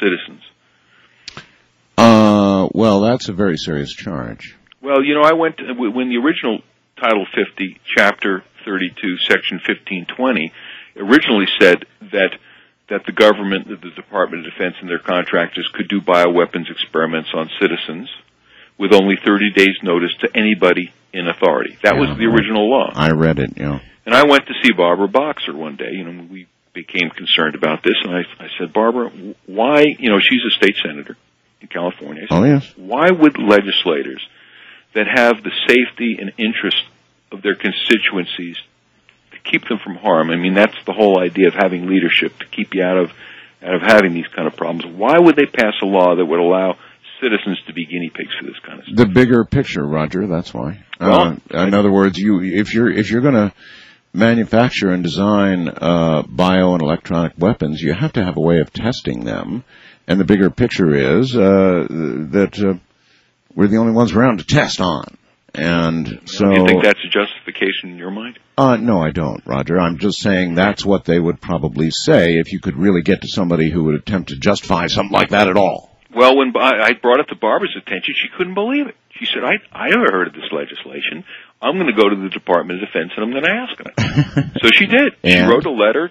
citizens. Well, that's a very serious charge. Well, I went when the original Title 50, Chapter 32, Section 1520, originally said that the government, the Department of Defense and their contractors could do bioweapons experiments on citizens with only 30 days notice to anybody in authority. That was the original law. I read it, yeah. And I went to see Barbara Boxer one day, we became concerned about this, and I said, Barbara, why, she's a state senator in California. I said, yes. Why would legislators that have the safety and interest of their constituencies to keep them from harm? I mean, that's the whole idea of having leadership, to keep you out of having these kind of problems. Why would they pass a law that would allow citizens to be guinea pigs for this kind of stuff? The bigger picture, Roger, that's why. Well, in other words, if you're going to manufacture and design bio and electronic weapons, you have to have a way of testing them. And the bigger picture is that we're the only ones around to test on. And so, do you think that's a justification in your mind? No, I don't, Roger. I'm just saying that's what they would probably say if you could really get to somebody who would attempt to justify something like that at all. Well, when I brought it to Barbara's attention, she couldn't believe it. She said, I never heard of this legislation. I'm going to go to the Department of Defense and I'm going to ask them. So she did. And? She wrote a letter,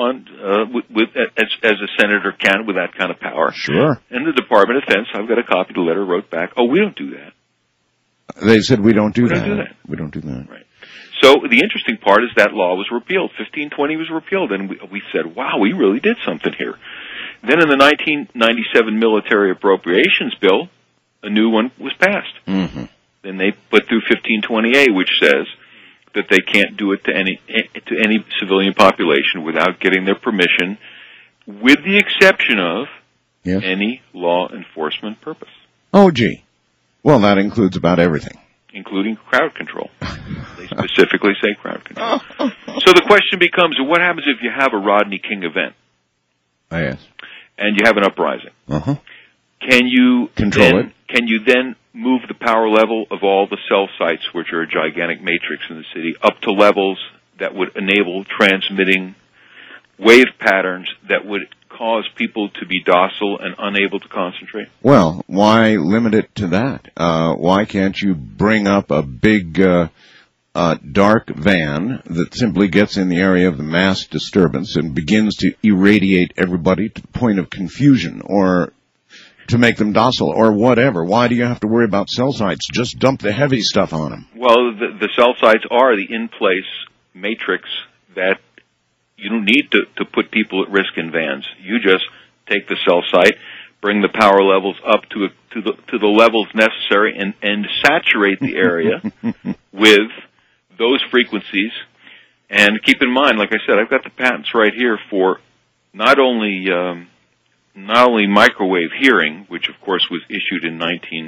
as a senator can with that kind of power. Sure. And the Department of Defense, I've got a copy of the letter, wrote back, we don't do that. They said, we don't do that. We don't do that. Right. So the interesting part is that law was repealed. 1520 was repealed, and we said, wow, we really did something here. Then in the 1997 Military Appropriations Bill, a new one was passed. Mm-hmm. Then they put through 1520A, which says that they can't do it to any civilian population without getting their permission, with the exception of any law enforcement purpose. Oh, gee. Well, that includes about everything. Including crowd control. They specifically say crowd control. So the question becomes, what happens if you have a Rodney King event? Oh, yes. And you have an uprising? Uh-huh. Can you control it? Can you then move the power level of all the cell sites, which are a gigantic matrix in the city, up to levels that would enable transmitting wave patterns that would cause people to be docile and unable to concentrate? Well, why limit it to that? Why can't you bring up a big dark van that simply gets in the area of the mass disturbance and begins to irradiate everybody to the point of confusion, or to make them docile, or whatever? Why do you have to worry about cell sites? Just dump the heavy stuff on them. Well, the cell sites are the in-place matrix that you don't need to put people at risk in vans. You just take the cell site, bring the power levels up to the levels necessary, and saturate the area with those frequencies. And keep in mind, like I said, I've got the patents right here for not only microwave hearing, which of course was issued in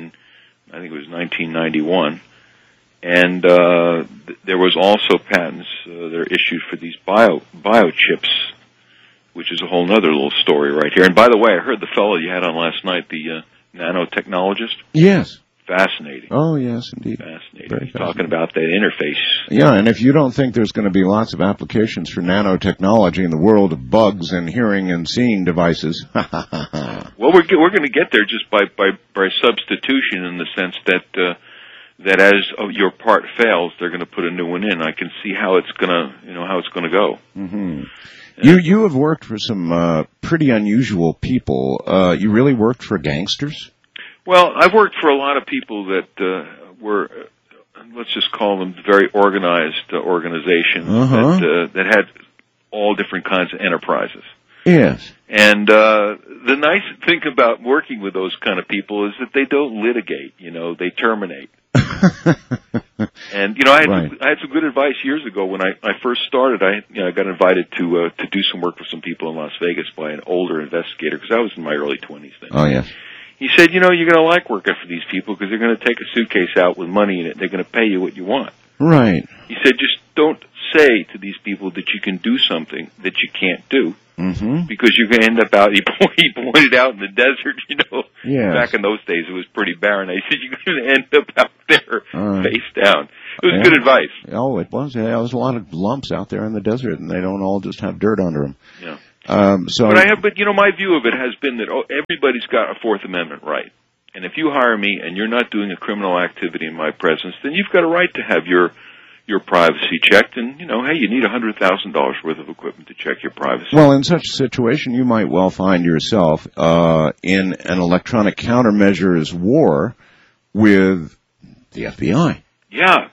1991. And there was also patents that are issued for these biochips, which is a whole other little story right here. And by the way, I heard the fellow you had on last night, the nanotechnologist. Yes. Fascinating. Oh, yes, indeed. Fascinating. He's talking about that interface. Yeah, and if you don't think there's going to be lots of applications for nanotechnology in the world of bugs and hearing and seeing devices, well, we're going to get there just by substitution, in the sense that as your part fails, they're going to put a new one in. I can see how it's going to go. Mm-hmm. You have worked for some pretty unusual people. You really worked for gangsters? Well, I've worked for a lot of people that were, let's just call them very organized organizations that had all different kinds of enterprises. Yes. And the nice thing about working with those kind of people is that they don't litigate. They terminate. And I had some good advice years ago when I first started. I got invited to do some work for some people in Las Vegas by an older investigator, because I was in my early 20s then. Oh, yes. He said, you're going to like working for these people because they're going to take a suitcase out with money in it. They're going to pay you what you want. Right. He said, just don't say to these people that you can do something that you can't do. Mm-hmm. Because you're going to end up out, he pointed out in the desert, Yes. Back in those days it was pretty barren. He said, you're going to end up out there face down. It was good advice. Oh, it was. Yeah, there was a lot of lumps out there in the desert, and they don't all just have dirt under them. Yeah. But my view of it has been that everybody's got a Fourth Amendment right. And if you hire me and you're not doing a criminal activity in my presence, then you've got a right to have your privacy checked. And, hey, you need $100,000 worth of equipment to check your privacy. Well, in such a situation, you might well find yourself in an electronic countermeasures war with the FBI. Yeah.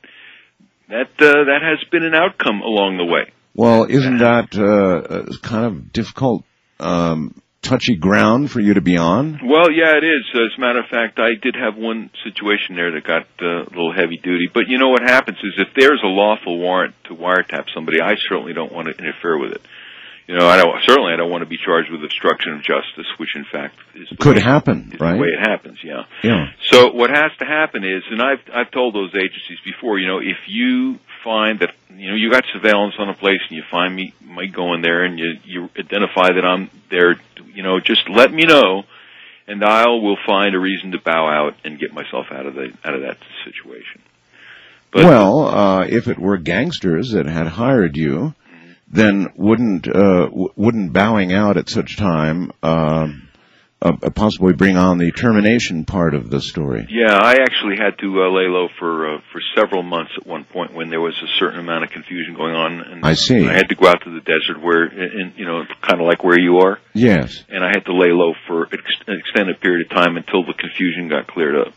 That has been an outcome along the way. Well, isn't that kind of difficult, touchy ground for you to be on? Well, yeah, it is. As a matter of fact, I did have one situation there that got a little heavy duty. But what happens is if there's a lawful warrant to wiretap somebody, I certainly don't want to interfere with it. I don't want to be charged with obstruction of justice, which in fact is could happen, right? The way it happens, yeah. Yeah. So what has to happen is, and I've told those agencies before, if you find that you got surveillance on a place and you find me going there and you identify that I'm there, just let me know, and I will find a reason to bow out and get myself out of that situation. But, if it were gangsters that had hired you, then wouldn't bowing out at such time possibly bring on the termination part of the story? Yeah, I actually had to lay low for several months at one point when there was a certain amount of confusion going on. And I see. I had to go out to the desert where, kind of like where you are. Yes. And I had to lay low for an extended period of time until the confusion got cleared up.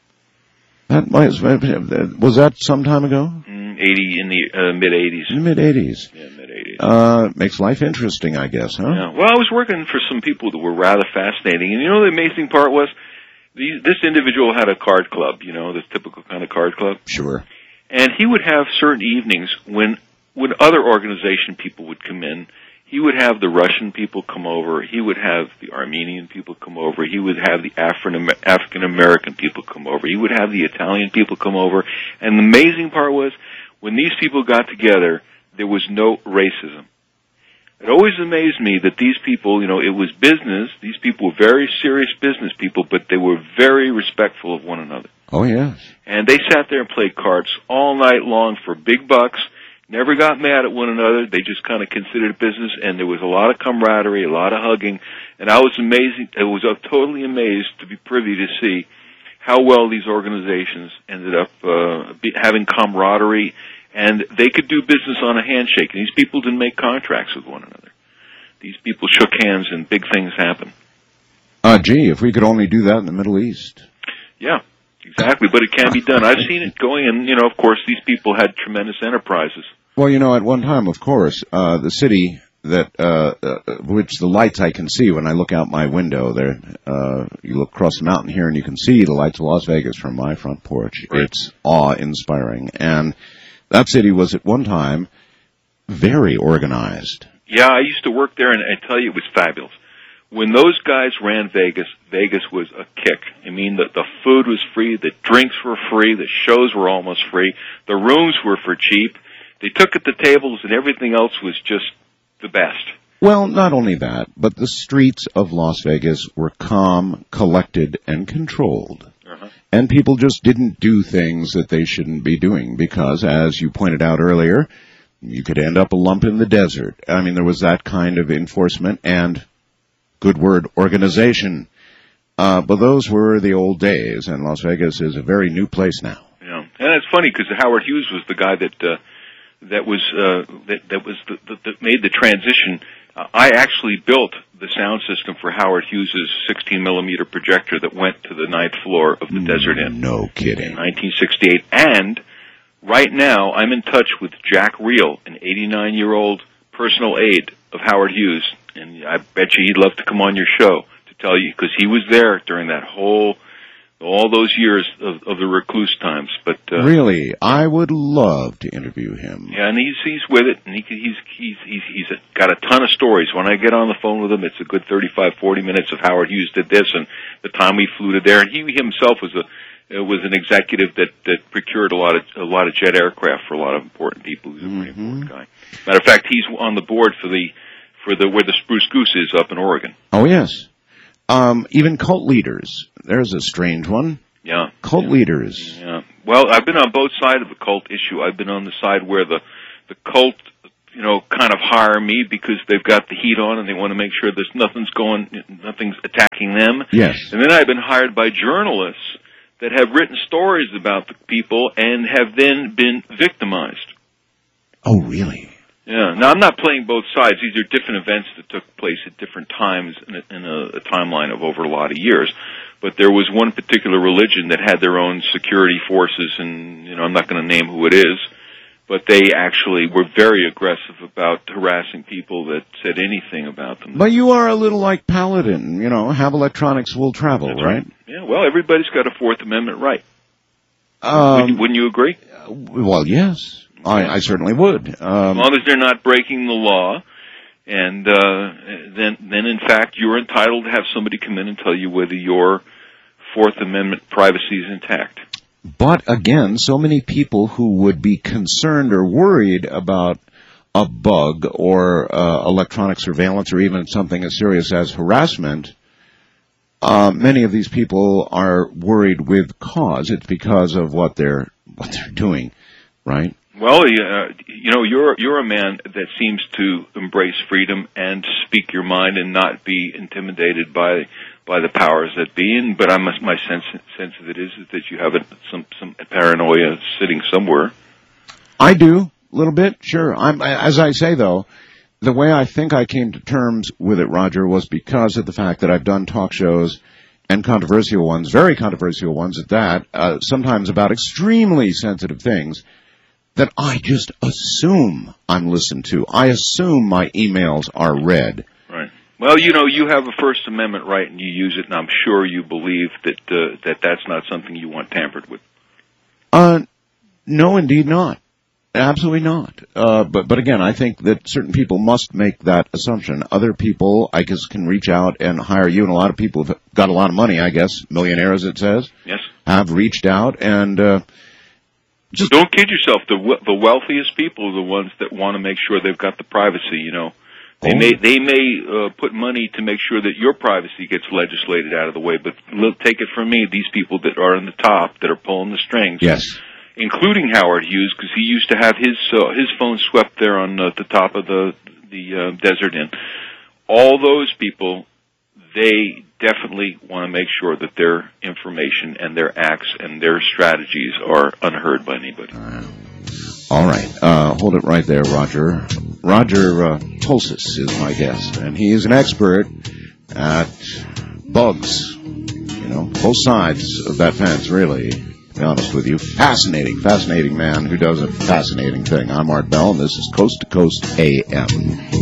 Was that some time ago? In the mid-'80s. In the mid-'80s. Yeah, mid-'80s. Makes life interesting, I guess, huh? Yeah. Well, I was working for some people that were rather fascinating. And the amazing part was this individual had a card club, this typical kind of card club. Sure. And he would have certain evenings when other organization people would come in. He would have the Russian people come over. He would have the Armenian people come over. He would have the African-American people come over. He would have the Italian people come over. And the amazing part was, when these people got together, there was no racism. It always amazed me that these people, it was business. These people were very serious business people, but they were very respectful of one another. Oh, yes. And they sat there and played cards all night long for big bucks. Never got mad at one another. They just kind of considered it business, and there was a lot of camaraderie, a lot of hugging, and I was totally amazed to be privy to see how well these organizations ended up having camaraderie, and they could do business on a handshake. And these people didn't make contracts with one another. These people shook hands, and big things happened. If we could only do that in the Middle East. Yeah. Exactly, but it can be done. I've seen it going, and, of course, these people had tremendous enterprises. Well, at one time, of course, the city which the lights I can see when I look out my window there, you look across the mountain here and you can see the lights of Las Vegas from my front porch. Right. It's awe-inspiring. And that city was at one time very organized. Yeah, I used to work there, and I tell you, it was fabulous. When those guys ran Vegas, Vegas was a kick. I mean, the food was free, the drinks were free, the shows were almost free, the rooms were for cheap. They took at the tables, and everything else was just the best. Well, not only that, but the streets of Las Vegas were calm, collected, and controlled. Uh-huh. And people just didn't do things that they shouldn't be doing because, as you pointed out earlier, you could end up a lump in the desert. I mean, there was that kind of enforcement and, good word, organization. But those were the old days, and Las Vegas is a very new place now. Yeah, and it's funny because Howard Hughes was the guy that made the transition. I actually built the sound system for Howard Hughes' 16-millimeter projector that went to the 9th floor of the Desert Inn. No kidding. In 1968. And right now, I'm in touch with Jack Reel, an 89-year-old personal aide of Howard Hughes. And I bet you he'd love to come on your show to tell you, because he was there during that all those years of the recluse times. But really, I would love to interview him. Yeah, and he's with it, and he's got a ton of stories. When I get on the phone with him, it's a good 35-40 minutes of Howard Hughes did this and the time we flew to there. And he himself was an executive that procured a lot of jet aircraft for a lot of important people. He's a very important guy. Matter of fact, he's on the board for where the Spruce Goose is up in Oregon. Oh yes. Even cult leaders. There's a strange one. Yeah. Cult leaders. Yeah. Well, I've been on both sides of the cult issue. I've been on the side where the cult kind of hire me because they've got the heat on and they want to make sure there's nothing's attacking them. Yes. And then I've been hired by journalists that have written stories about the people and have then been victimized. Oh, really? Yeah. Now, I'm not playing both sides. These are different events that took place at different times in a timeline of over a lot of years. But there was one particular religion that had their own security forces, and, I'm not going to name who it is, but they actually were very aggressive about harassing people that said anything about them. But you are a little like Paladin, have electronics will travel, That's right? Yeah, well, everybody's got a Fourth Amendment right. Wouldn't you agree? Well, yes. I certainly would. As long as they're not breaking the law, and then in fact you're entitled to have somebody come in and tell you whether your Fourth Amendment privacy is intact. But again, so many people who would be concerned or worried about a bug or electronic surveillance or even something as serious as harassment, many of these people are worried with cause. It's because of what they're doing, right? Well, you're a man that seems to embrace freedom and speak your mind and not be intimidated by the powers that be. But my sense of it is that you have some paranoia sitting somewhere. I do a little bit, sure. As I say though, the way I think I came to terms with it, Roger, was because of the fact that I've done talk shows and controversial ones, very controversial ones at that, sometimes about extremely sensitive things, that I just assume I'm listened to. I assume my emails are read. Right. Well, you have a First Amendment right and you use it, and I'm sure you believe that that's not something you want tampered with. No, indeed not. Absolutely not. But again, I think that certain people must make that assumption. Other people, I guess, can reach out and hire you, and a lot of people have got a lot of money, I guess, millionaires, it says. Yes. Have reached out and, just don't kid yourself. The wealthiest people are the ones that want to make sure they've got the privacy. They may put money to make sure that your privacy gets legislated out of the way. But take it from me, these people that are on the top that are pulling the strings, yes, including Howard Hughes, because he used to have his phone swept there on the top of the Desert Inn. All those people, they definitely want to make sure that their information and their acts and their strategies are unheard by anybody. All right. Hold it right there, Roger. Roger Tulsis is my guest, and he is an expert at bugs. Both sides of that fence, really, to be honest with you. Fascinating man who does a fascinating thing. I'm Art Bell, and this is Coast to Coast AM.